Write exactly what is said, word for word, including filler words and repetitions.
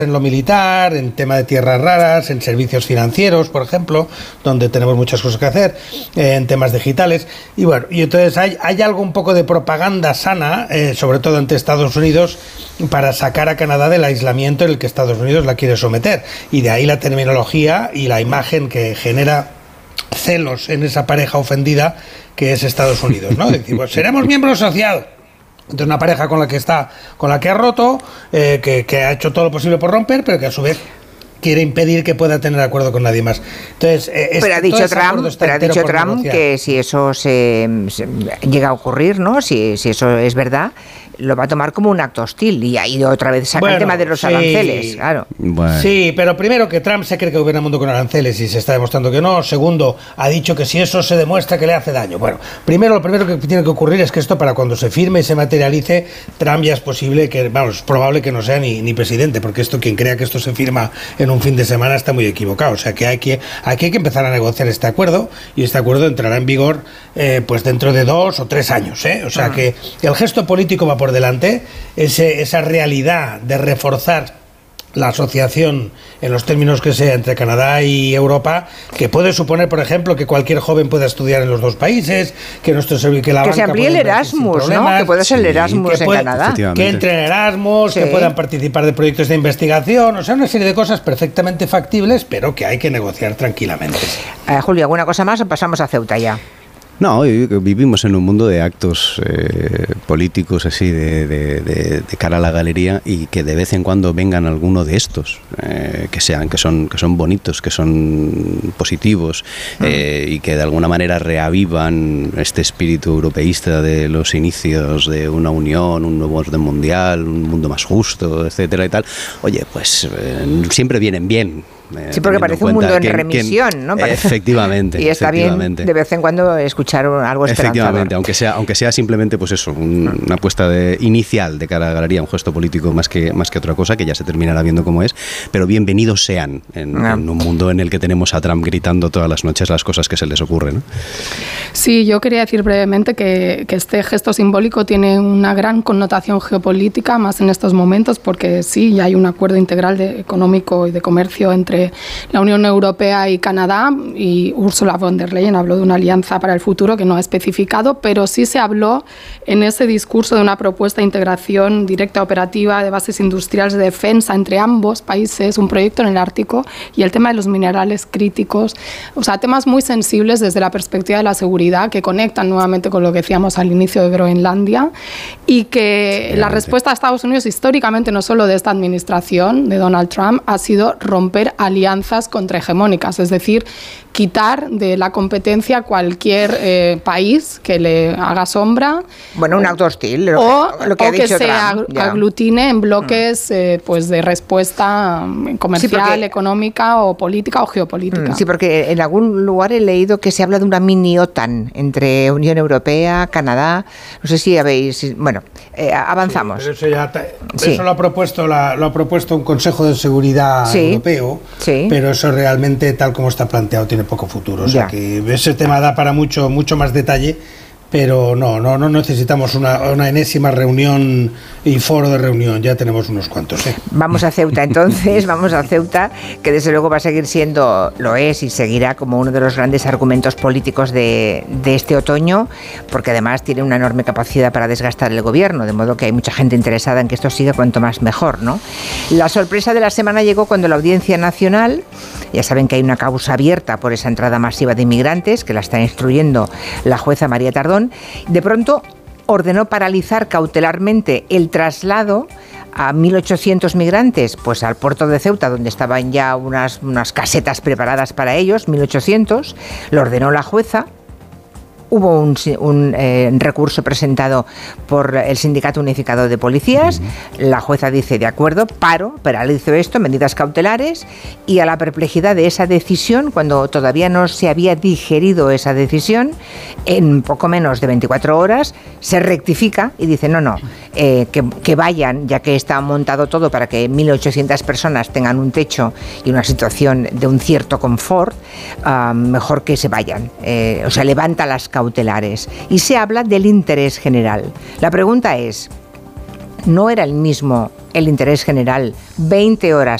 en lo militar, en tema de tierras raras, en servicios financieros, por ejemplo, donde tenemos muchas cosas que hacer, eh, en temas digitales. Y bueno, y entonces hay, hay algo un poco de propaganda sana, eh, sobre todo ante Estados Unidos, para sacar a Canadá del aislamiento en el que Estados Unidos la quiere someter. Y de ahí la terminología y la imagen que genera celos en esa pareja ofendida que es Estados Unidos, ¿no? Decimos, seremos miembros asociados de una pareja con la que está, con la que ha roto, eh, que, que ha hecho todo lo posible por romper, pero que a su vez quiere impedir que pueda tener acuerdo con nadie más. Entonces, eh, pero ha dicho Trump, pero ha dicho Trump que si eso se, se llega a ocurrir, ¿no? Si, si eso es verdad, lo va a tomar como un acto hostil y ha ido otra vez saca bueno, el tema de los sí, aranceles, claro. Bueno. Sí, pero primero que Trump se cree que gobierna el mundo con aranceles y se está demostrando que no. Segundo, ha dicho que si eso se demuestra que le hace daño. Bueno, primero lo primero que tiene que ocurrir es que esto para cuando se firme y se materialice, Trump ya es posible que, vamos, es probable que no sea ni, ni presidente, porque esto quien crea que esto se firma en un fin de semana está muy equivocado. O sea que hay que, aquí hay que empezar a negociar este acuerdo y este acuerdo entrará en vigor eh, pues dentro de dos o tres años, ¿eh? O sea ah. que el gesto político va por delante, ese, esa realidad de reforzar la asociación en los términos que sea entre Canadá y Europa, que puede suponer, por ejemplo, que cualquier joven pueda estudiar en los dos países, que nuestro servicio, que la que banca se amplíe el Erasmus, ¿no? Que puede ser el Erasmus sí, en puede, Canadá. Que entre en Erasmus, sí. que puedan participar de proyectos de investigación, o sea, una serie de cosas perfectamente factibles, pero que hay que negociar tranquilamente. Eh, Julio, ¿alguna cosa más o pasamos a Ceuta ya? No, vivimos en un mundo de actos eh, políticos así de, de, de, de cara a la galería y que de vez en cuando vengan alguno de estos eh, que sean que son que son bonitos, que son positivos eh, y que de alguna manera reavivan este espíritu europeísta de los inicios de una unión, un nuevo orden mundial, un mundo más justo, etcétera y tal. Oye, pues eh, siempre vienen bien. Eh, sí, porque parece un mundo en quién, remisión, quién, ¿no? Parece, efectivamente. Y está efectivamente. bien de vez en cuando escuchar algo esperanzador. Efectivamente, aunque sea, aunque sea simplemente pues eso, un, una apuesta de, inicial de cara a la galería, un gesto político más que, más que otra cosa, que ya se terminará viendo cómo es, pero bienvenidos sean en, ah. en un mundo en el que tenemos a Trump gritando todas las noches las cosas que se les ocurren, ¿no? Sí, yo quería decir brevemente que, que este gesto simbólico tiene una gran connotación geopolítica, más en estos momentos, porque sí, ya hay un acuerdo integral de, económico y de comercio entre la Unión Europea y Canadá, y Ursula von der Leyen habló de una alianza para el futuro que no ha especificado, pero sí se habló en ese discurso de una propuesta de integración directa operativa de bases industriales de defensa entre ambos países, un proyecto en el Ártico y el tema de los minerales críticos, o sea, temas muy sensibles desde la perspectiva de la seguridad que conectan nuevamente con lo que decíamos al inicio de Groenlandia, y que la respuesta de Estados Unidos históricamente, no solo de esta administración de Donald Trump, ha sido romper alianzas contrahegemónicas, es decir, quitar de la competencia cualquier eh, país que le haga sombra. Bueno, un acto hostil. Lo, o lo que, o ha que dicho se Trump, aglutine en bloques eh, pues de respuesta comercial, sí, porque, económica o política o geopolítica. Sí, porque en algún lugar he leído que se habla de una mini OTAN entre Unión Europea, Canadá. No sé si habéis... Bueno, eh, avanzamos. Sí, pero eso, ya, sí. eso lo ha propuesto la, lo ha propuesto un Consejo de Seguridad sí. europeo, sí. pero eso realmente, tal como está planteado, tiene poco futuro. O sea, ya. que ese tema da para mucho, mucho más detalle, pero no, no, no necesitamos una, una enésima reunión y foro de reunión, ya tenemos unos cuantos. ¿eh? Vamos a Ceuta entonces, vamos a Ceuta, que desde luego va a seguir siendo, lo es y seguirá como uno de los grandes argumentos políticos de, de este otoño, porque además tiene una enorme capacidad para desgastar el gobierno, de modo que hay mucha gente interesada en que esto siga cuanto más mejor, ¿no? La sorpresa de la semana llegó cuando la Audiencia Nacional, ya saben que hay una causa abierta por esa entrada masiva de inmigrantes, que la está instruyendo la jueza María Tardón, de pronto ordenó paralizar cautelarmente el traslado a mil ochocientos migrantes pues al puerto de Ceuta, donde estaban ya unas, unas casetas preparadas para ellos, mil ochocientos, lo ordenó la jueza. Hubo un, un eh, recurso presentado por el Sindicato Unificado de Policías. Uh-huh. La jueza dice, de acuerdo, paro, paralizo esto, medidas cautelares, y a la perplejidad de esa decisión, cuando todavía no se había digerido esa decisión, en poco menos de veinticuatro horas, se rectifica y dice, no, no, eh, que, que vayan, ya que está montado todo para que mil ochocientas personas tengan un techo y una situación de un cierto confort, uh, mejor que se vayan. Eh, o sea, levanta las cautelares. cautelares y se habla del interés general. La pregunta es, ¿no era el mismo el interés general, veinte horas